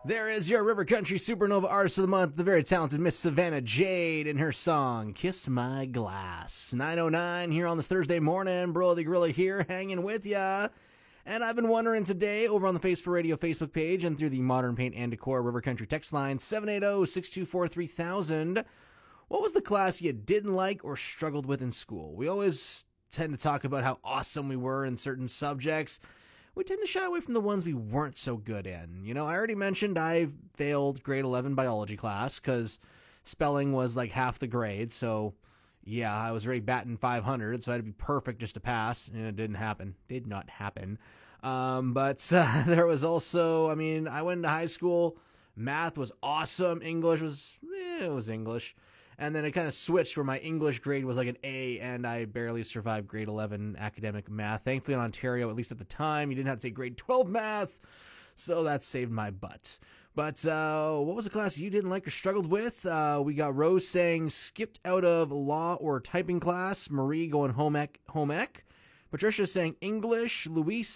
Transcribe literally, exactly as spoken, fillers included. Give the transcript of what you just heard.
There is your River Country Supernova Artist of the Month, the very talented Miss Savannah Jade, and her song, Kiss My Glass. nine oh nine here on this Thursday morning. Brody Gorilla here, hanging with ya. And I've been wondering today, over on the Face for Radio Facebook page and through the Modern Paint and Decor River Country text line, seven eight zero, six two four, three thousand, what was the class you didn't like or struggled with in school? We always tend to talk about how awesome we were in certain subjects. We tend to shy away from the ones we weren't so good in. You know, I already mentioned I failed grade eleven biology class because spelling was like half the grade. So, yeah, I was already batting five hundred, so I had to be perfect just to pass. And it didn't happen. Did not happen. Um, but uh, there was also, I mean, I went into high school. Math was awesome. English was, eh, it was English. And then it kind of switched where my English grade was like an A, and I barely survived grade eleven academic math. Thankfully, in Ontario, at least at the time, you didn't have to take grade twelve math, so that saved my butt. But uh, what was the class you didn't like or struggled with? Uh, we got Rose saying skipped out of law or typing class. Marie going home ec. Home ec. Patricia saying English. Luis